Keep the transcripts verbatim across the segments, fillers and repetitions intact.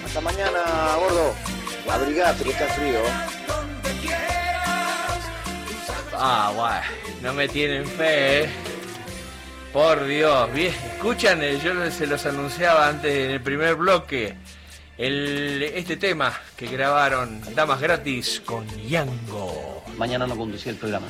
Hasta mañana, gordo. Abrigate, que está frío. Ah, guay. No me tienen fe, ¿eh? Por Dios. Bien, escuchan, yo se los anunciaba antes en el primer bloque. El, este tema que grabaron Damas Gratis con Yango. Mañana no conducí el programa.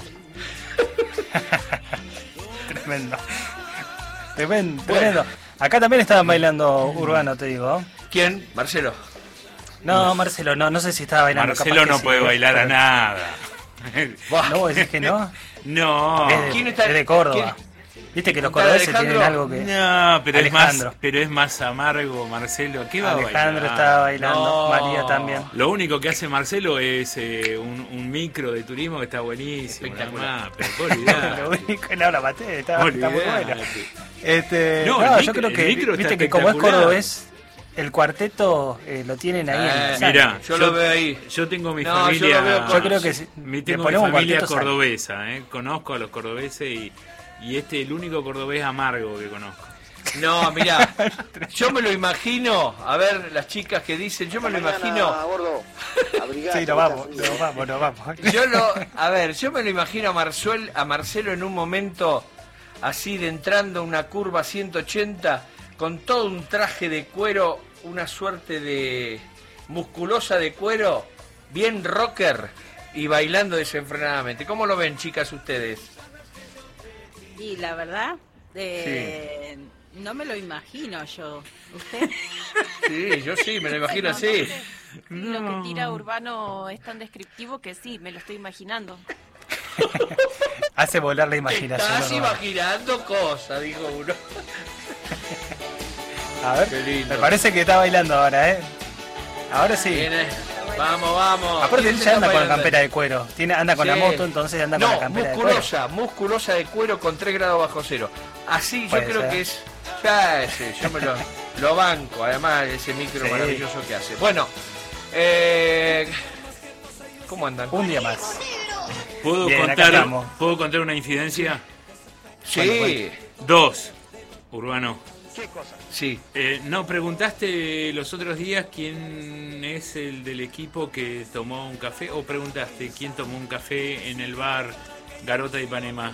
Tremendo. Tremendo, tremendo. Acá también estaban bailando Urbano, te digo. ¿Quién? Marcelo. No, Marcelo, no, no sé si estaba bailando. Marcelo no sí, puede bailar pero... a nada. ¿No vos decís que no? No. Es de, ¿Quién está? Es de Córdoba. ¿Quién? Viste que los cordobeses tienen algo que... No, pero es, más, pero es más amargo, Marcelo. ¿Qué va Alejandro a bailar? estaba bailando, no. María también. Lo único que hace Marcelo es eh, un, un micro de turismo que está buenísimo. Espectacular. Pero olvidar. Lo único que no la maté, está, está muy bueno. Este, no, no el yo micro, creo que, viste que como es cordobés, el cuarteto eh, lo tienen ahí eh, en el Mirá, yo, yo lo veo ahí. Yo tengo mi no, familia. Yo, lo veo con... yo creo que si, mi, tengo mi familia cordobesa, eh, conozco a los cordobeses y, y este es el único cordobés amargo que conozco. No, mirá, yo me lo imagino, a ver, las chicas que dicen, yo me lo imagino. Gordo. Abrigate, sí, nos vamos, nos vamos, nos vamos. Yo lo, a ver, yo me lo imagino a Marzuel, a Marcelo en un momento así de entrando una curva ciento ochenta con todo un traje de cuero, una suerte de musculosa de cuero, bien rocker y bailando desenfrenadamente. ¿Cómo lo ven, chicas, ustedes? Y la verdad, eh, sí. no me lo imagino yo. ¿Usted? Sí, yo sí, me lo imagino así. No. Lo que tira Urbano es tan descriptivo que sí, me lo estoy imaginando. Hace volar la imaginación. Estás ¿no? imaginando cosas, dijo uno. A ver, me parece que está bailando ahora, ¿eh? Ahora sí. Viene. Vamos, vamos. Aparte él ya anda con la campera de cuero. Tiene, anda con sí. la moto, entonces anda no, con la campera musculosa, de cuero. musculosa de cuero con tres grados bajo cero. Así yo Puede creo ser. que es... Ya ese, yo me lo, lo banco, además ese micro sí. maravilloso que hace. Bueno, eh, ¿cómo andan? Un día más. ¿Puedo, Bien, contar, ¿Puedo contar una incidencia? Sí. Bueno, bueno. Dos, Urbano. ¿Qué cosa? Sí. Eh, no, preguntaste los otros días quién es el del equipo que tomó un café, o preguntaste quién tomó un café en el bar Garota de Ipanema.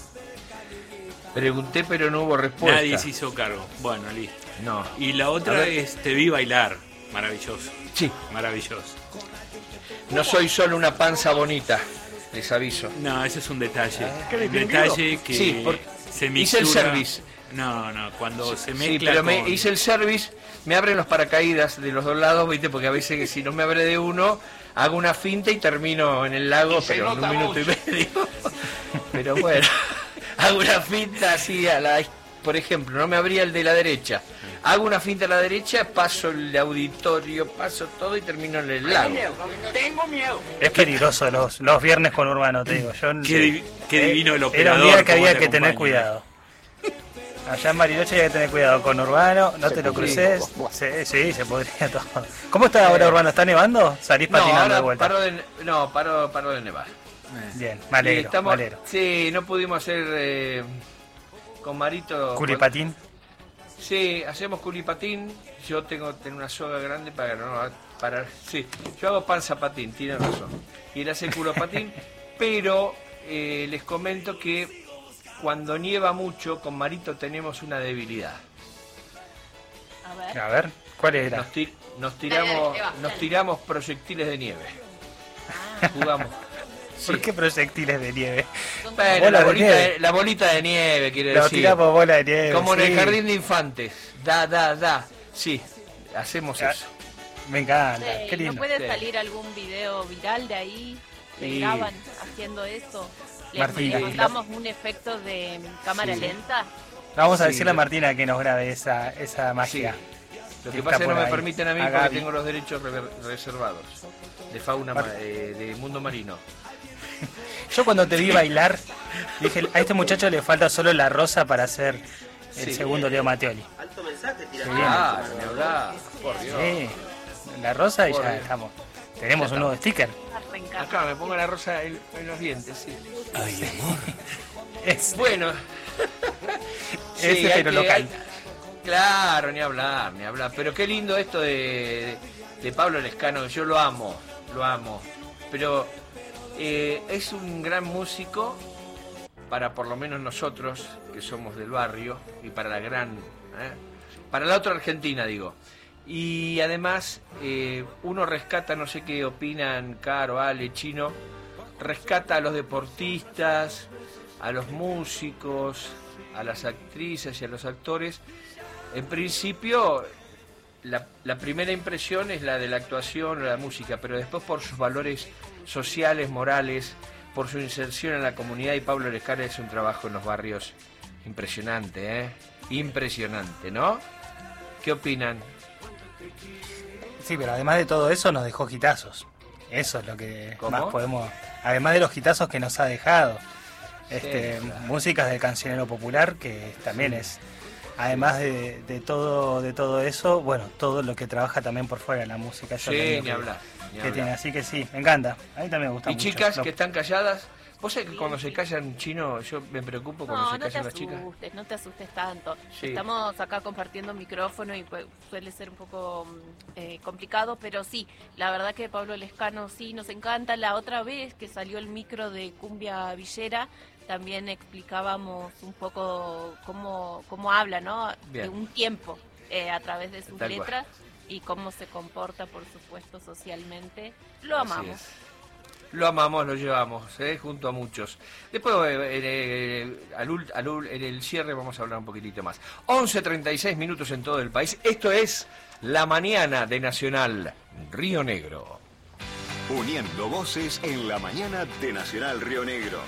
Pregunté, pero no hubo respuesta. Nadie se hizo cargo. Bueno, listo. No. Y la otra es Te vi bailar. Maravilloso. Sí. Maravilloso. No soy solo una panza bonita, les aviso. No, ese es un detalle. Ah, un detalle que sí, se mixtura. Hice el service. No, no, cuando sí, se mezcla sí, pero con... me hice el service, me abren los paracaídas de los dos lados, ¿viste? Porque a veces que si no me abre de uno, hago una finta y termino en el lago, pero en un minuto mucho. y medio. Pero bueno, hago una finta así a la... Por ejemplo, no me abría el de la derecha. Hago una finta a la derecha, paso el auditorio, paso todo y termino en el lago. Tengo miedo. Es peligroso los, los viernes con Urbano, te digo. Yo, qué, div qué divino el operador. Era un día que había que tener cuidado. Allá en Bariloche hay que tener cuidado con Urbano, no se te lo cruces. Sí, sí, se podría todo. ¿Cómo está ahora eh, Urbano? ¿Está nevando? ¿Salís patinando no, de vuelta? Paro de, no, paro, paro de nevar. Bien, me alegro, estamos, me alegro. Sí, no pudimos hacer eh, con Marito... ¿Culipatín? Sí, hacemos culipatín. Yo tengo, tengo una soga grande para no parar. Sí, yo hago panza patín, tiene razón. Y él hace culopatín, pero eh, les comento que cuando nieva mucho, con Marito tenemos una debilidad. A ver, A ver ¿cuál era? Nos, tir, nos tiramos nos tiramos proyectiles de nieve. Ah. Jugamos. ¿Por sí. qué proyectiles de nieve? Bueno, la, bolita de de, la bolita de nieve, quiere Lo decir. tiramos bola de nieve. Como sí. en el jardín de infantes. Da, da, da. Sí, hacemos ya. eso. Me encanta. Sí, Qué lindo. ¿no puede sí. salir algún video viral de ahí? ¿Se sí. graban haciendo eso? ¿Le, Martina. le mandamos un efecto de cámara sí. lenta? Vamos a sí, decirle a Martina que nos grabe esa, esa magia. Sí. Lo que pasa es que no me ahí. permiten a mí a porque Gaby. tengo los derechos re reservados de fauna, Mar eh, de mundo marino. Yo cuando te vi bailar, dije, a este muchacho le falta solo la rosa para hacer el sí. segundo Leo Mattioli. Alto mensaje, tira. Ah, me hablás, por Dios. Sí, la rosa y por ya Dios. estamos. Tenemos ya un nuevo sticker. Arrancar. Acá me pongo la rosa en, en los dientes, sí. Ay, amor. Es, Bueno. ese sí, pero que, local. Hay, Claro, ni hablar, ni hablar. Pero qué lindo esto de, de Pablo Lescano, yo lo amo, lo amo. Pero eh, es un gran músico para por lo menos nosotros, que somos del barrio, y para la gran... ¿eh? Para la otra Argentina, digo. Y además, eh, uno rescata, no sé qué opinan, Caro, Ale, Chino, rescata a los deportistas, a los músicos, a las actrices y a los actores. En principio, la, la primera impresión es la de la actuación o la música, pero después por sus valores sociales, morales, por su inserción en la comunidad, y Pablo Lescano es un trabajo en los barrios impresionante, ¿eh? Impresionante, ¿no? ¿Qué opinan? Sí, pero además de todo eso nos dejó hitazos. Eso es lo que ¿Cómo? más podemos... Además de los hitazos que nos ha dejado. Este, Sí, claro. Músicas del cancionero popular, que también es... Además de, de todo de todo eso, bueno, todo lo que trabaja también por fuera de la música. Eso es lo Sí, lindo ni que- hablar. Ni que hablar. tiene, así que sí, me encanta. A mí también me gusta ¿Y mucho. chicas Lo- que están calladas? ¿Vos sabés que cuando se callan, Chino, yo me preocupo cuando No, se no te callan las chicas? asustes, no te asustes tanto. Sí. Estamos acá compartiendo micrófono y pues, suele ser un poco mm, eh, complicado, pero sí, la verdad que Pablo Lescano sí nos encanta. La otra vez que salió el micro de Cumbia Villera, también explicábamos un poco cómo, cómo habla, ¿no? Bien. De un tiempo eh, a través de sus Tal cual. letras y cómo se comporta, por supuesto, socialmente. Lo Así amamos. es. Lo amamos, lo llevamos, ¿eh? Junto a muchos. Después, eh, eh, al, ul- al ul- en el cierre vamos a hablar un poquitito más. once treinta y seis minutos en todo el país. Esto es La Mañana de Nacional Río Negro. Uniendo voces en la mañana de Nacional Río Negro.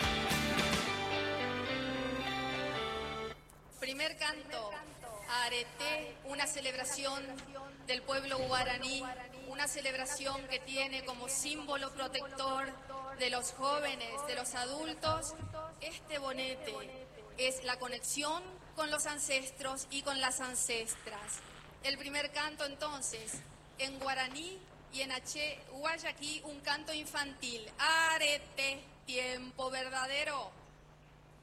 Primer canto, Areté, una celebración del pueblo guaraní, una celebración que tiene como símbolo protector de los jóvenes, de los adultos, este bonete es la conexión con los ancestros y con las ancestras. El primer canto entonces, en guaraní y en H. Guayaquí, un canto infantil, Areté, tiempo verdadero.